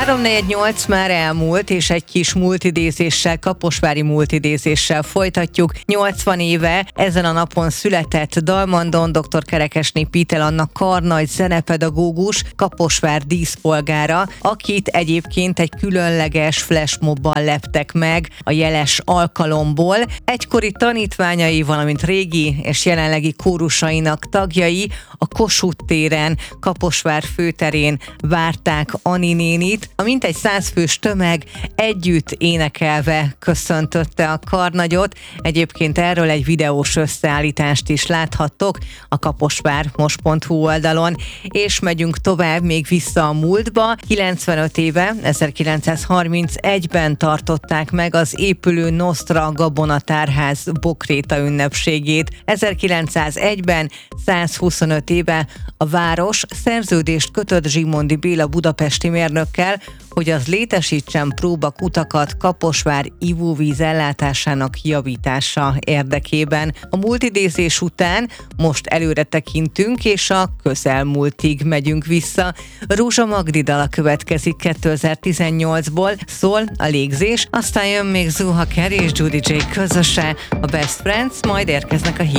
3-4-8 már elmúlt, és egy kis múltidézéssel, kaposvári múltidézéssel folytatjuk. 80 éve ezen a napon született Dalmandon dr. Kerekesné Pitel Anna karnagy zenepedagógus, Kaposvár díszpolgára, akit egyébként egy különleges flashmobban leptek meg a jeles alkalomból. Egykori tanítványai, valamint régi és jelenlegi kórusainak tagjai a Kossuth téren, Kaposvár főterén várták Ani nénit. A mintegy 100 fős tömeg együtt énekelve köszöntötte a karnagyot. Egyébként erről egy videós összeállítást is láthattok a kaposvármos.hu oldalon. És megyünk tovább még vissza a múltba. 95 éve, 1931-ben tartották meg az épülő Nostra Gabonatárház bokréta ünnepségét. 1901-ben, 125 éve a város szerződést kötött Zsimondi Béla budapesti mérnökkel, hogy az létesítsen próbakutakat Kaposvár ivóvíz ellátásának javítása érdekében. A múltidézés után most előre tekintünk, és a közelmúltig megyünk vissza. Rózsa Magdi dala következik 2018-ból, szól a Légzés, aztán jön még Zuhaker és Judy J közöse, a Best Friends, majd érkeznek a